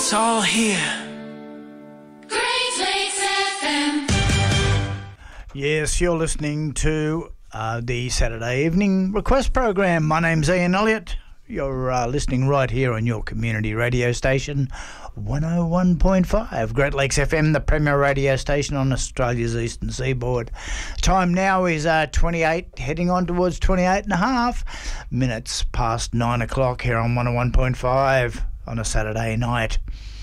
It's all here. Great Lakes FM. Yes, you're listening to the Saturday evening request program. My name's Ian Elliott. You're listening right here on your community radio station, 101.5 Great Lakes FM, the premier radio station on Australia's eastern seaboard. Time now is 28, heading on towards 28 and a half minutes past 9 o'clock here on 101.5 on a Saturday night.